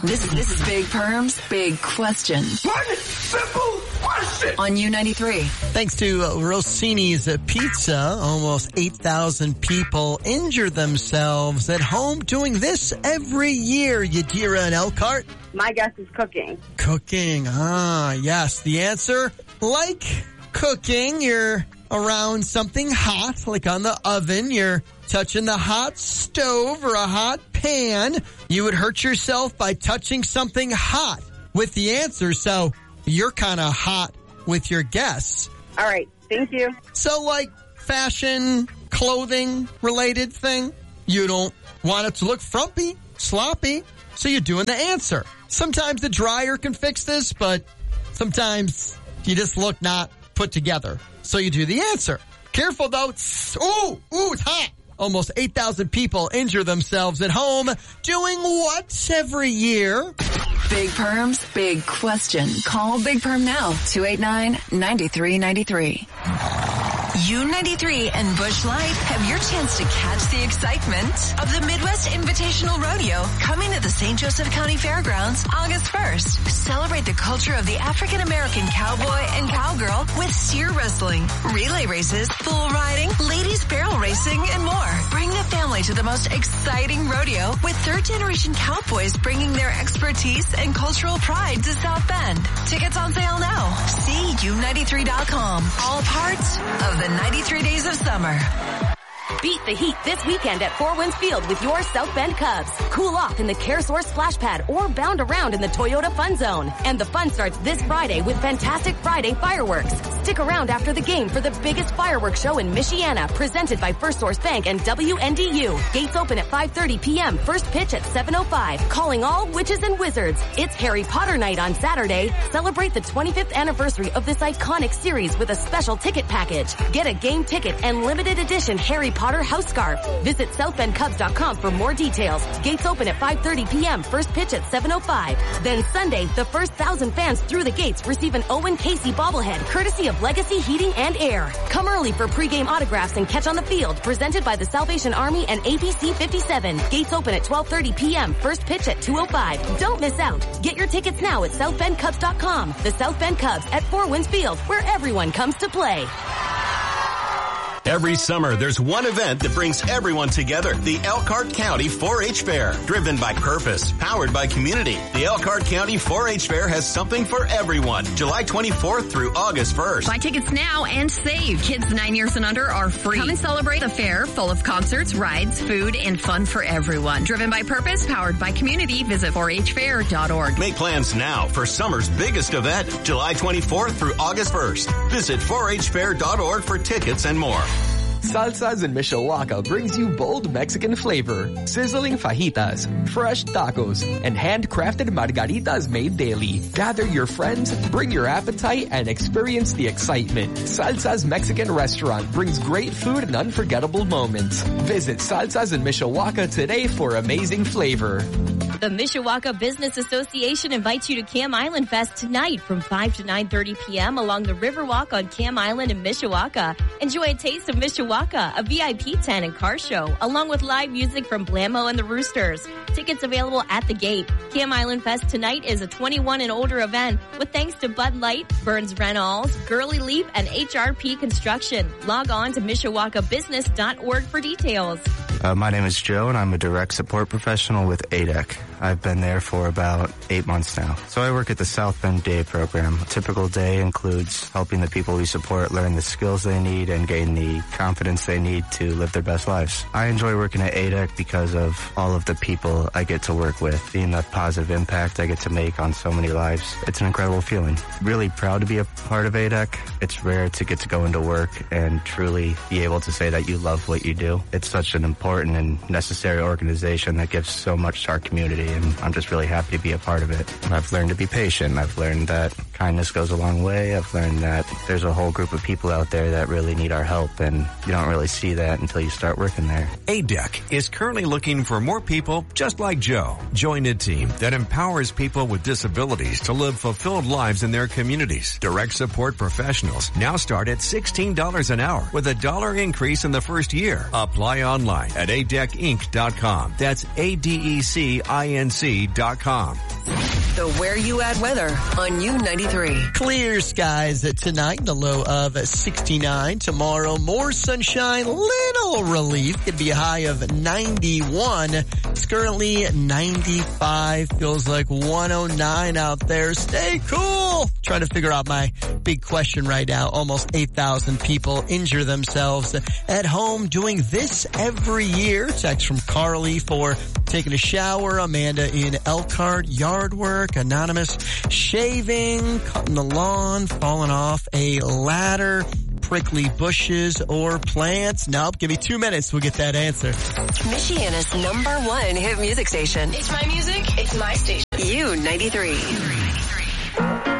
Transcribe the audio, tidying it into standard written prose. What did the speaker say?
This is Big Perm's Big Question. One simple question. On U93. Thanks to Rossini's Pizza, almost 8,000 people injure themselves at home doing this every year. Yadira and Elkhart? My guess is cooking. Cooking. Yes. The answer, like cooking, you're around something hot, like on the oven. You're touching the hot stove or a hot pan. You would hurt yourself by touching something hot with the answer. So you're kind of hot with your guess. All right. Thank you. So like fashion, clothing related thing, you don't want it to look frumpy, sloppy. So you're doing the answer. Sometimes the dryer can fix this, but sometimes you just look not put together. So you do the answer. Careful though. It's hot. Almost 8,000 people injure themselves at home doing what every year? Big Perm's Big Question. Call Big Perm now. 289-9393. U93 and Busch Light have your chance to catch the excitement of the Midwest Invitational Rodeo coming to the St. Joseph County Fairgrounds August 1st. Celebrate the culture of the African American cowboy and cowgirl with steer wrestling, relay races, bull riding, ladies barrel racing, and more. Bring the family to the most exciting rodeo with third-generation cowboys bringing their expertise and cultural pride to South Bend. Tickets on sale now. See U93.com. All parts of the 93 days of summer. Beat the heat this weekend at Four Winds Field with your South Bend Cubs. Cool off in the CareSource Splash Pad or bound around in the Toyota Fun Zone. And the fun starts this Friday with Fantastic Friday fireworks. Stick around after the game for the biggest fireworks show in Michiana, presented by First Source Bank and WNDU. Gates open at 5:30 p.m. First pitch at 7:05. Calling all witches and wizards. It's Harry Potter night on Saturday. Celebrate the 25th anniversary of this iconic series with a special ticket package. Get a game ticket and limited edition Harry Potter house scarf. Visit SouthBendCubs.com for more details. Gates open at 5:30 p.m. First pitch at 7:05. Then Sunday, the first 1,000 fans through the gates receive an Owen Casey bobblehead, courtesy of Legacy Heating and Air. Come early for pregame autographs and catch on the field, presented by the Salvation Army and APC 57. Gates open at 12:30 p.m. First pitch at 2:05. Don't miss out. Get your tickets now at SouthBendCubs.com. The South Bend Cubs at Four Winds Field, where everyone comes to play. Every summer, there's one event that brings everyone together. The Elkhart County 4-H Fair. Driven by purpose, powered by community. The Elkhart County 4-H Fair has something for everyone. July 24th through August 1st. Buy tickets now and save. Kids 9 years and under are free. Come and celebrate the fair, full of concerts, rides, food, and fun for everyone. Driven by purpose, powered by community. Visit 4hfair.org. Make plans now for summer's biggest event, July 24th through August 1st. Visit 4hfair.org for tickets and more. Salsas in Mishawaka brings you bold Mexican flavor, sizzling fajitas, fresh tacos, and handcrafted margaritas made daily. Gather your friends, bring your appetite, and experience the excitement. Salsa's Mexican restaurant brings great food and unforgettable moments. Visit Salsas in Mishawaka today for amazing flavor. The Mishawaka Business Association invites you to Cam Island Fest tonight from 5 to 9:30 p.m. along the Riverwalk on Cam Island in Mishawaka. Enjoy a taste of Mishawaka, a VIP tent and car show, along with live music from Blammo and the Roosters. Tickets available at the gate. Cam Island Fest tonight is a 21 and older event with thanks to Bud Light, Burns Reynolds, Girly Leap, and HRP Construction. Log on to MishawakaBusiness.org for details. My name is Joe, and I'm a direct support professional with ADEC. I've been there for about 8 months now. So I work at the South Bend Day program. A typical day includes helping the people we support learn the skills they need and gain the confidence they need to live their best lives. I enjoy working at ADEC because of all of the people I get to work with, seeing the positive impact I get to make on so many lives. It's an incredible feeling. Really proud to be a part of ADEC. It's rare to get to go into work and truly be able to say that you love what you do. It's such an important and necessary organization that gives so much to our community, and I'm just really happy to be a part of it. I've learned to be patient. I've learned that kindness goes a long way. I've learned that there's a whole group of people out there that really need our help, and you don't really see that until you start working there. ADEC is currently looking for more people just like Joe. Join a team that empowers people with disabilities to live fulfilled lives in their communities. Direct support professionals now start at $16 an hour with $1 increase in the first year. Apply online at adecinc.com. That's ADECINC.com. The Where You At weather on U93. Clear skies tonight, the low of 69. Tomorrow, more sunshine, little relief. Could be a high of 91. It's currently 95. Feels like 109 out there. Stay cool. Trying to figure out my big question right now. Almost 8,000 people injure themselves at home doing this every year. Text from Carly for taking a shower. Amanda in Elkhart, yard work. Anonymous, shaving, cutting the lawn, falling off a ladder, prickly bushes or plants. Nope, give me 2 minutes. We'll get that answer. Michiana's #1 hit music station. It's my music. It's my station. U93.